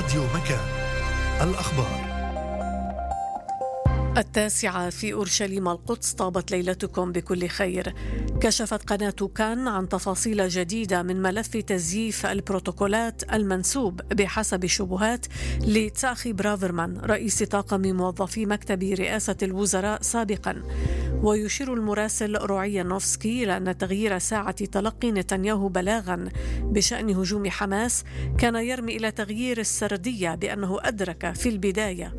راديو مكان. الأخبار 9:00 في أورشليم القدس. طابت ليلتكم بكل خير. كشفت قناة كان عن تفاصيل جديدة من ملف تزييف البروتوكولات المنسوب بحسب الشبهات لتساخي برافرمان رئيس طاقم موظفي مكتب رئاسة الوزراء سابقا. ويشير المراسل روعي نوفسكي إلى أن تغيير ساعة تلقي نتنياهو بلاغا بشأن هجوم حماس كان يرمي إلى تغيير السردية، بأنه أدرك في البداية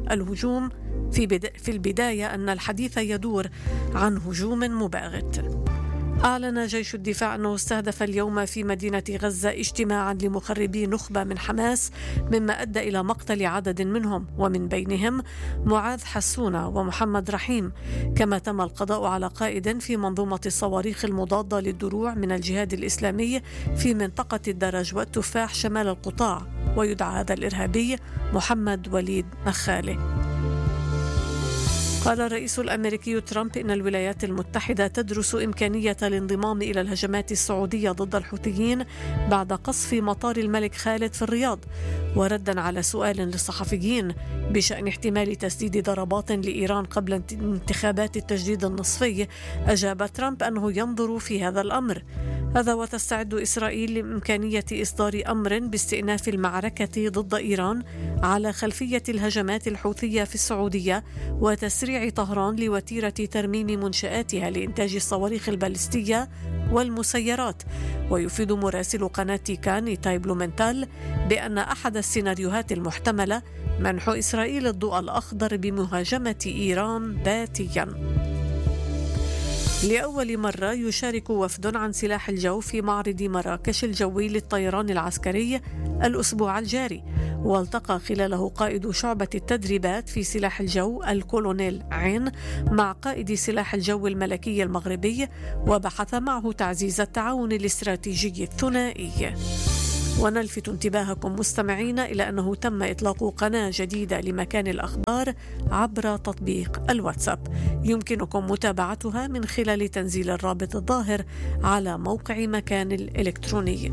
أن الحديث يدور عن هجوم مباغت. أعلن جيش الدفاع أنه استهدف اليوم في مدينة غزة اجتماعا لمخربي نخبة من حماس، مما أدى إلى مقتل عدد منهم، ومن بينهم معاذ حسونة ومحمد رحيم. كما تم القضاء على قائد في منظومة الصواريخ المضادة للدروع من الجهاد الإسلامي في منطقة الدرج والتفاح شمال القطاع، ويدعى هذا الإرهابي محمد وليد مخالي. قال الرئيس الأمريكي ترامب إن الولايات المتحدة تدرس إمكانية الانضمام إلى الهجمات السعودية ضد الحوثيين بعد قصف مطار الملك خالد في الرياض. وردا على سؤال للصحفيين بشأن احتمال تسديد ضربات لإيران قبل انتخابات التجديد النصفي، أجاب ترامب أنه ينظر في هذا الأمر. هذا وتستعد إسرائيل لإمكانية إصدار أمر باستئناف المعركة ضد إيران على خلفية الهجمات الحوثية في السعودية وتسريع طهران لوتيرة ترميم منشآتها لإنتاج الصواريخ البالستية والمسيرات. ويفيد مراسل قناة كان إيتاي بلومنتال بأن أحد السيناريوهات المحتملة منح إسرائيل الضوء الأخضر بمهاجمة إيران ذاتياً. لأول مرة يشارك وفد عن سلاح الجو في معرض مراكش الجوي للطيران العسكري الأسبوع الجاري، والتقى خلاله قائد شعبة التدريبات في سلاح الجو الكولونيل عين مع قائد سلاح الجو الملكي المغربي، وبحث معه تعزيز التعاون الاستراتيجي الثنائي. ونلفت انتباهكم مستمعين إلى أنه تم إطلاق قناة جديدة لمكان الأخبار عبر تطبيق الواتساب، يمكنكم متابعتها من خلال تنزيل الرابط الظاهر على موقع مكان الإلكتروني.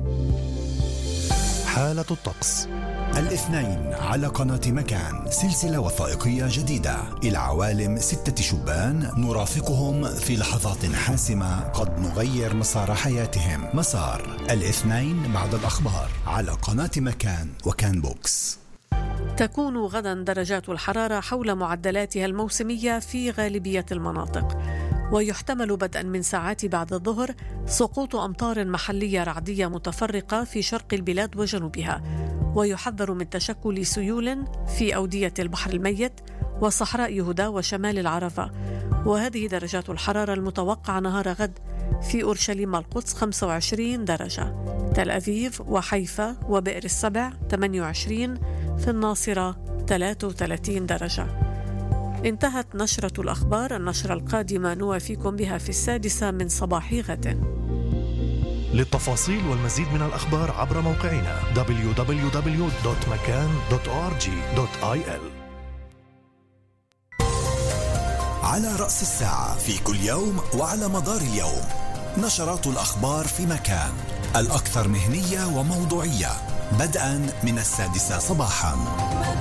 حالة الطقس الاثنين على قناة مكان سلسلة وثائقية جديدة إلى عوالم 6 شبان نرافقهم في لحظات حاسمة قد نغير مسار حياتهم. مسار الاثنين بعد الأخبار على قناة مكان وكان بوكس. تكون غدا درجات الحرارة حول معدلاتها الموسمية في غالبية المناطق، ويحتمل بدءا من ساعات بعد الظهر سقوط أمطار محلية رعدية متفرقة في شرق البلاد وجنوبها، ويحذر من تشكل سيول في أودية البحر الميت وصحراء يهودا وشمال العرفة. وهذه درجات الحرارة المتوقعة نهار غد: في أورشليم القدس 25 درجة، تل أبيب وحيفا وبئر السبع 28، في الناصرة 33 درجة. انتهت نشرة الأخبار. النشرة القادمة نوافيكم بها في 6:00 من صباح غد. للتفاصيل والمزيد من الأخبار عبر موقعنا www.makan.org.il. على رأس الساعة في كل يوم وعلى مدار اليوم نشرات الأخبار في مكان، الأكثر مهنية وموضوعية، بدءا من 6:00 صباحا.